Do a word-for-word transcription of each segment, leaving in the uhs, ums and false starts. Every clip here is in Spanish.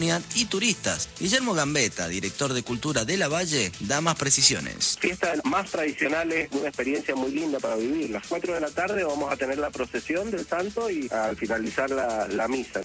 y turistas. Guillermo Gambetta, director de Cultura de La Valle, da más precisiones. Fiestas más tradicionales, una experiencia muy linda para vivir. Las cuatro de la tarde vamos a tener la procesión del santo y al finalizar la, la misa.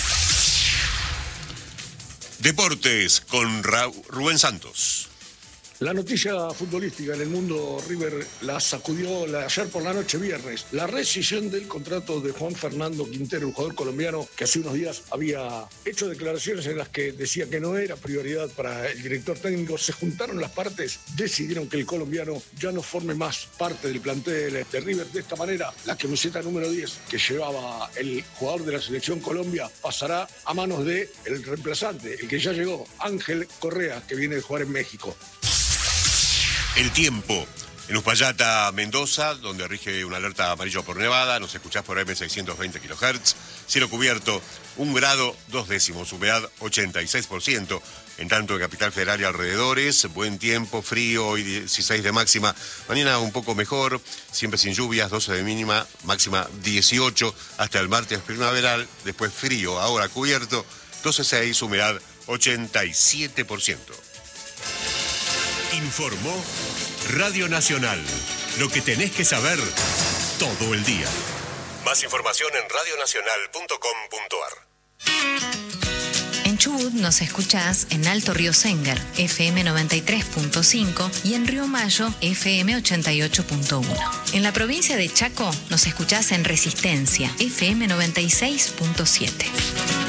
Deportes con Ra- Rubén Santos. La noticia futbolística en el mundo, River la sacudió la, ayer por la noche, viernes. La rescisión del contrato de Juan Fernando Quintero, un jugador colombiano que hace unos días había hecho declaraciones en las que decía que no era prioridad para el director técnico. Se juntaron las partes, decidieron que el colombiano ya no forme más parte del plantel de River. De esta manera, la camiseta número diez que llevaba el jugador de la selección Colombia pasará a manos del reemplazante, el que ya llegó, Ángel Correa, que viene de jugar en México. El tiempo. En Uspallata, Mendoza, donde rige una alerta amarillo por nevada, nos escuchás por eme seiscientos veinte kilohertz. Cielo cubierto, un grado, dos décimos, humedad ochenta y seis por ciento. En tanto, en Capital Federal y alrededores, buen tiempo, frío, hoy dieciséis de máxima. Mañana un poco mejor, siempre sin lluvias, doce de mínima, máxima dieciocho. Hasta el martes primaveral, después frío, ahora cubierto, doce seis, humedad ochenta y siete por ciento. Informó Radio Nacional. Lo que tenés que saber todo el día. Más información en radio nacional punto com punto a r. En Chubut nos escuchás en Alto Río Sénger, efe eme noventa y tres punto cinco, y en Río Mayo, efe eme ochenta y ocho punto uno. En la provincia de Chaco nos escuchás en Resistencia, efe eme noventa y seis punto siete.